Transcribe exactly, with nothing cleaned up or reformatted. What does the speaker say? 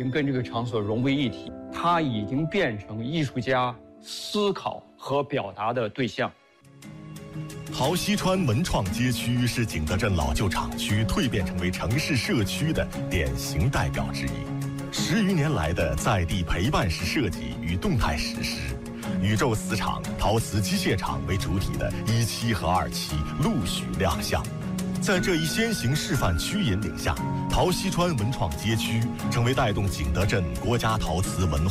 经跟这个场所融为一体，它已经变成艺术家思考和表达的对象。 陶溪川文创街区是景德镇老旧厂区蜕变成为城市社区的典型代表之一。十余年来的在地陪伴式设计与动态实施，宇宙磁场、陶瓷机械厂为主体的一期和二期陆续亮相。在这一先行示范区引领下，陶溪川文创街区成为带动景德镇国家陶瓷文